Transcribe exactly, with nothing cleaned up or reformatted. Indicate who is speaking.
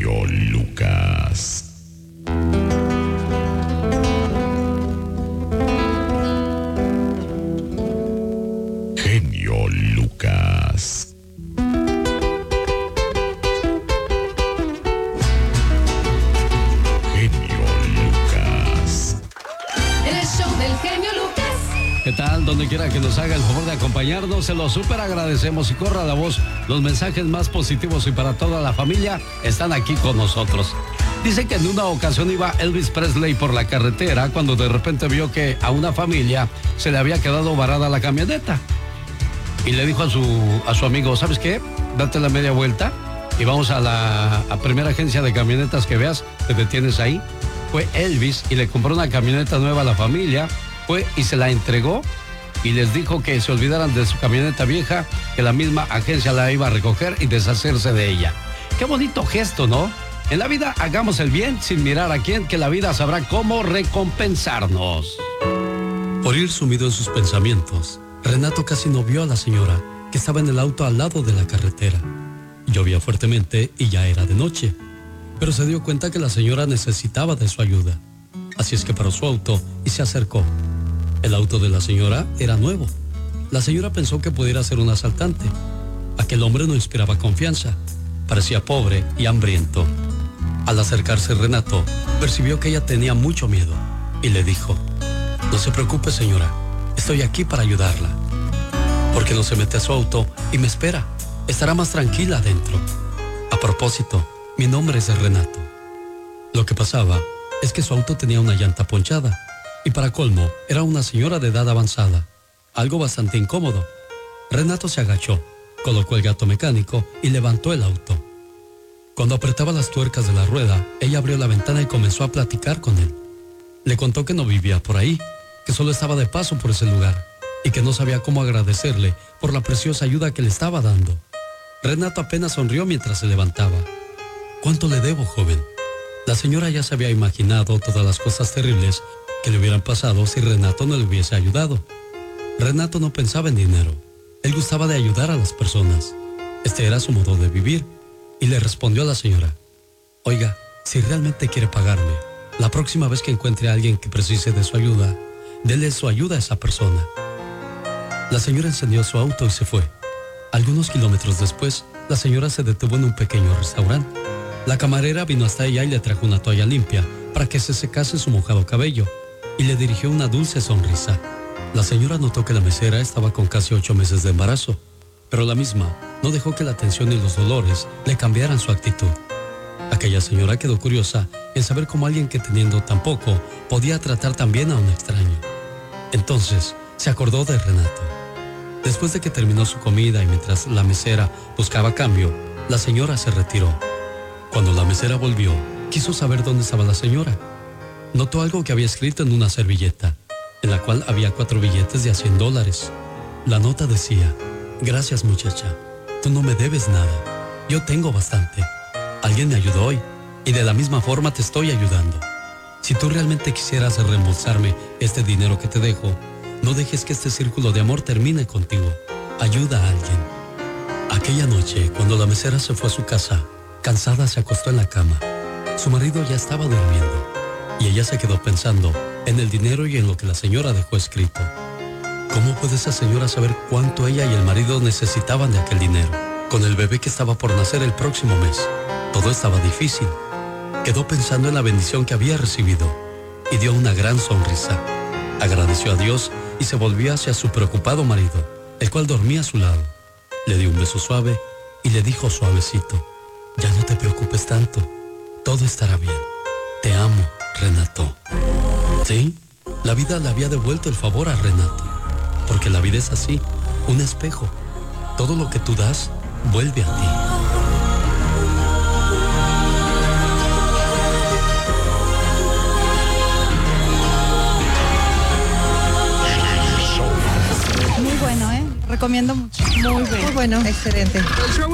Speaker 1: genio Lucas. Genio Lucas. Genio Lucas.
Speaker 2: El show del genio Lucas.
Speaker 3: ¿Qué tal? Donde quiera que nos haga el favor de acompañarnos, se lo súper agradecemos y corra la voz. Los mensajes más positivos y para toda la familia están aquí con nosotros. Dice que en una ocasión iba Elvis Presley por la carretera cuando de repente vio que a una familia se le había quedado varada la camioneta. Y le dijo a su, a su amigo, ¿sabes qué? Date la media vuelta y vamos a la a primera agencia de camionetas que veas, te detienes ahí. Fue Elvis y le compró una camioneta nueva a la familia, fue y se la entregó y les dijo que se olvidaran de su camioneta vieja, que la misma agencia la iba a recoger y deshacerse de ella. Qué bonito gesto, ¿no? En la vida hagamos el bien sin mirar a quién, que la vida sabrá cómo recompensarnos. Por ir sumido en sus pensamientos, Renato casi no vio a la señora, que estaba en el auto al lado de la carretera. Llovía fuertemente y ya era de noche, pero se dio cuenta que la señora necesitaba de su ayuda. Así es que paró su auto y se acercó. El auto de la señora era nuevo. La señora pensó que pudiera ser un asaltante. Aquel hombre no inspiraba confianza. Parecía pobre y hambriento. Al acercarse Renato, percibió que ella tenía mucho miedo y le dijo: no se preocupe, señora, estoy aquí para ayudarla. ¿Por qué no se mete a su auto y me espera? Estará más tranquila adentro. A propósito, mi nombre es Renato. Lo que pasaba es que su auto tenía una llanta ponchada y para colmo era una señora de edad avanzada, algo bastante incómodo. Renato se agachó, colocó el gato mecánico y levantó el auto. Cuando apretaba las tuercas de la rueda, ella abrió la ventana y comenzó a platicar con él. Le contó que no vivía por ahí, que solo estaba de paso por ese lugar y que no sabía cómo agradecerle por la preciosa ayuda que le estaba dando. Renato apenas sonrió mientras se levantaba. ¿Cuánto le debo, joven? La señora ya se había imaginado todas las cosas terribles que le hubieran pasado si Renato no le hubiese ayudado. Renato no pensaba en dinero. Él gustaba de ayudar a las personas. Este era su modo de vivir. Y le respondió a la señora: oiga, si realmente quiere pagarme, la próxima vez que encuentre a alguien que precise de su ayuda, dele su ayuda a esa persona. La señora encendió su auto y se fue. Algunos kilómetros después, la señora se detuvo en un pequeño restaurante. La camarera vino hasta ella y le trajo una toalla limpia para que se secase su mojado cabello y le dirigió una dulce sonrisa. La señora notó que la mesera estaba con casi ocho meses de embarazo, pero la misma no dejó que la tensión y los dolores le cambiaran su actitud. Aquella señora quedó curiosa en saber cómo alguien que teniendo tan poco podía tratar tan bien a un extraño. Entonces se acordó de Renato. Después de que terminó su comida y mientras la mesera buscaba cambio, la señora se retiró. Cuando la mesera volvió, quiso saber dónde estaba la señora. Notó algo que había escrito en una servilleta, en la cual había cuatro billetes de a cien dólares. La nota decía: gracias, muchacha, tú no me debes nada, yo tengo bastante. Alguien me ayudó hoy y de la misma forma te estoy ayudando. Si tú realmente quisieras reembolsarme este dinero que te dejo, no dejes que este círculo de amor termine contigo. Ayuda a alguien. Aquella noche, cuando la mesera se fue a su casa, cansada se acostó en la cama. Su marido ya estaba durmiendo y ella se quedó pensando en el dinero y en lo que la señora dejó escrito. ¿Cómo puede esa señora saber cuánto ella y el marido necesitaban de aquel dinero? Con el bebé que estaba por nacer el próximo mes, todo estaba difícil. Quedó pensando en la bendición que había recibido y dio una gran sonrisa. Agradeció a Dios y se volvió hacia su preocupado marido, el cual dormía a su lado. Le dio un beso suave y le dijo suavecito: ya no te preocupes tanto, todo estará bien. Te amo, Renato. Sí, la vida le había devuelto el favor a Renato, porque la vida es así, un espejo. Todo lo que tú das, vuelve a ti.
Speaker 4: Muy bueno, ¿eh? Recomiendo mucho.
Speaker 5: Muy bueno.
Speaker 4: Muy bueno.
Speaker 5: Excelente.